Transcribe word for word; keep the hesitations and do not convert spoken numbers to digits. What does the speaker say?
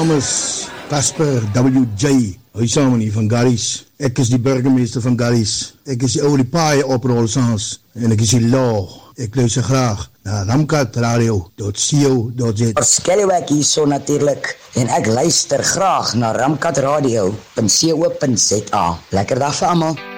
naam is Casper W J. Hoi samen hier van Garries. Ek is die burgemeester van Garries. Ek is die oude paai oprol saans. En ek is die law. Ek luister graag na ramkat radio dot co dot za. Skellywek hier so natuurlijk. En ek luister graag na ramkat radio dot co dot za. Lekker dag vir almal.